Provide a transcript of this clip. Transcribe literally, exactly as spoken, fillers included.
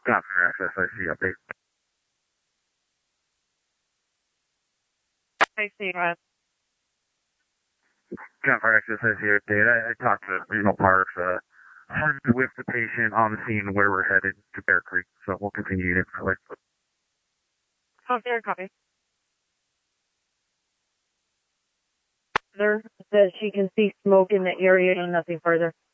Governor Access, I see update. I see, Rod. Governor Access, I see update. I, I talked to Regional Parks, uh, with the patient on the scene where we're headed to Bear Creek, so we'll continue it that way. Oh, there, copy. There says she can see smoke in the area and nothing further.